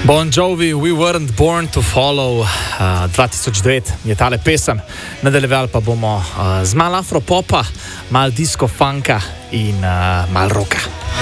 Bon Jovi, We Weren't Born to Follow, 2009 je tale pesem. Nadaljevali pa bomo z malo afropopa, malo disco funka in malo roka.